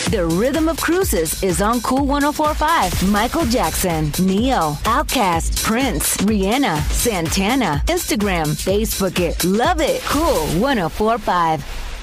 The rhythm of cruises is on Cool 104.5. Michael Jackson, Neo, Outkast, Prince, Rihanna, Santana. Instagram, Facebook it. Love it. Cool 104.5.